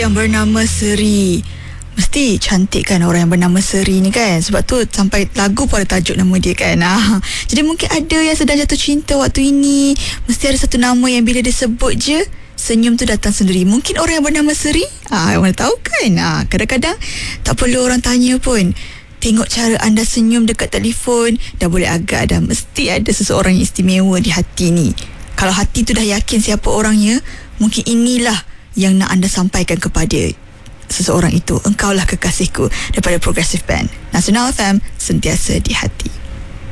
yang bernama Seri. Mesti cantik kan orang yang bernama Seri ni kan. Sebab tu sampai lagu pun ada tajuk nama dia kan. Jadi mungkin ada yang sedang jatuh cinta waktu ini. Mesti ada satu nama yang bila dia sebut je, senyum tu datang sendiri. Mungkin orang yang bernama Seri. Mana tahu kan. Kadang-kadang tak perlu orang tanya pun. Tengok cara anda senyum dekat telefon, dah boleh agak dah. Mesti ada seseorang yang istimewa di hati ni. Kalau hati tu dah yakin siapa orangnya, mungkin inilah yang nak anda sampaikan kepada seseorang itu. Engkaulah kekasihku, daripada Progressive Band. Nasional FM, sentiasa di hati.